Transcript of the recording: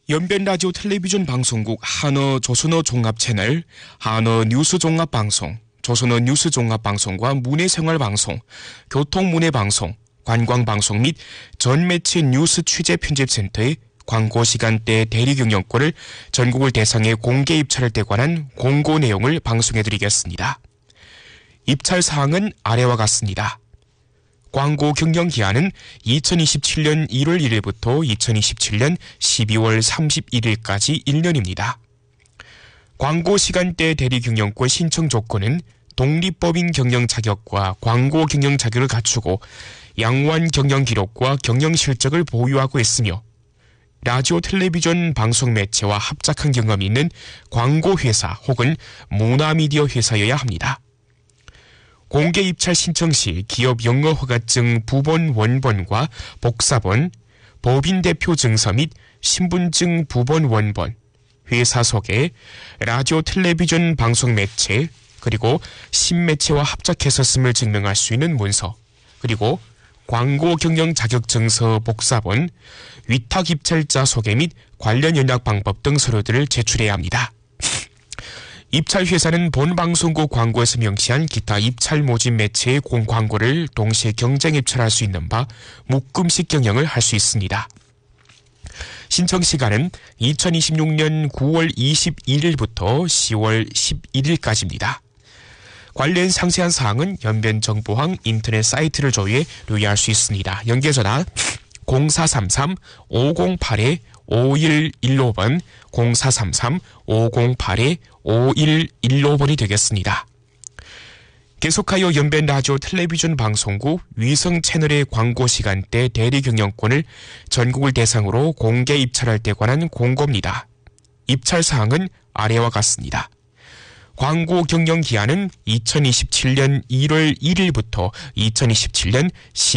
연변 라디오 텔레비전 방송국 한어 조선어 종합 채널, 한어 뉴스 종합 방송, 조선어 뉴스 종합 방송과 문해생활 방송, 교통 문해 방송, 관광 방송 및 전 매체 뉴스 취재 편집센터의 광고 시간대 대리 경영권을 전국을 대상에 공개 입찰할 때 관한 공고 내용을 방송해드리겠습니다. 입찰 사항은 아래와 같습니다. 광고 경영 기한은 2027년 1월 1일부터 2027년 12월 31일까지 1년입니다. 광고 시간대 대리 경영권 신청 조건은 독립법인 경영 자격과 광고 경영 자격을 갖추고 양호한 경영 기록과 경영 실적을 보유하고 있으며 라디오 텔레비전 방송 매체와 합작한 경험이 있는 광고회사 혹은 문화미디어 회사여야 합니다. 공개 입찰 신청 시 기업 영어허가증 부본 원본과 복사본, 법인 대표 증서 및 신분증 부본 원본, 회사 소개, 라디오 텔레비전 방송 매체, 그리고 신매체와 합작했었음을 증명할 수 있는 문서, 그리고 광고 경영 자격증서 복사본, 위탁 입찰자 소개 및 관련 연락 방법 등 서류들을 제출해야 합니다. 입찰 회사는 본 방송국 광고에서 명시한 기타 입찰 모집 매체의 공광고를 동시에 경쟁 입찰할 수 있는 바 묶음식 경영을 할 수 있습니다. 신청 시간은 2026년 9월 21일부터 10월 11일까지입니다. 관련 상세한 사항은 연변정보항 인터넷 사이트를 조회해 lưu意할 수 있습니다. 연계전화 0433-508-5115번, 0433-508-5115번이 되겠습니다. 계속하여 연변 라디오 텔레비전 방송국 위성 채널의 광고 시간대 대리 경영권을 전국을 대상으로 공개 입찰할 때 관한 공고입니다. 입찰 사항은 아래와 같습니다. 광고 경영 기한은 2027년 1월 1일부터 2027년